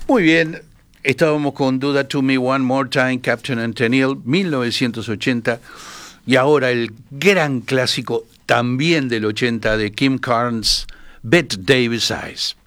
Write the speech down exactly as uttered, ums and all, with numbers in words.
Muy bien, estábamos con Do That To Me One More Time, Captain and Tennille, mil novecientos ochenta, y ahora el gran clásico también del ochenta de Kim Carnes, Bette Davis Eyes.